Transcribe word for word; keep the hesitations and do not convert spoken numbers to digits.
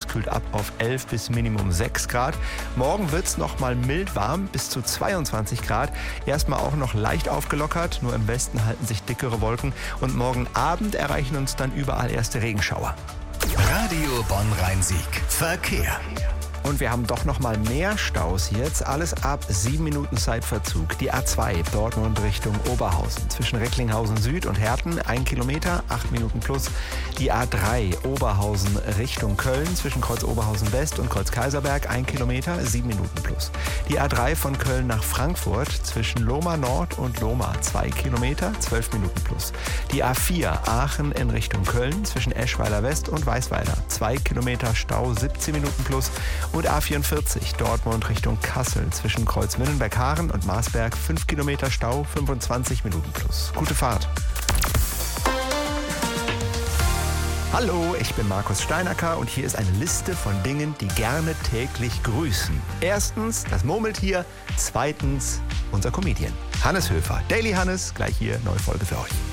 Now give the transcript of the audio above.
kühlt ab auf elf bis Minimum sechs Grad. Morgen wird es nochmal mild warm, bis zu zweiundzwanzig Grad. Erstmal auch noch leicht aufgelockert, nur im Westen halten sich dickere Wolken. Und morgen Abend erreichen uns dann überall erste Regenschauer. Radio Bonn-Rhein-Sieg. Verkehr. Und wir haben doch noch mal mehr Staus jetzt. Alles ab sieben Minuten Zeitverzug. Die A zwei Dortmund Richtung Oberhausen. Zwischen Recklinghausen Süd und Herten ein Kilometer, acht Minuten plus. Die A drei Oberhausen Richtung Köln. Zwischen Kreuz Oberhausen West und Kreuz Kaiserberg ein Kilometer, sieben Minuten plus. Die A drei von Köln nach Frankfurt. Zwischen Lohmar Nord und Lohmar zwei Kilometer, zwölf Minuten plus. Die A vier Aachen in Richtung Köln. Zwischen Eschweiler West und Weißweiler zwei Kilometer Stau, siebzehn Minuten plus. Und A vierundvierzig Dortmund Richtung Kassel zwischen Kreuz Winnenberg-Haaren und Marsberg fünf Kilometer Stau, fünfundzwanzig Minuten plus. Gute Fahrt. Hallo, ich bin Markus Steinacker und hier ist eine Liste von Dingen, die gerne täglich grüßen. Erstens das Murmeltier, zweitens unser Comedian Hannes Höfer. Daily Hannes, gleich hier, neue Folge für euch.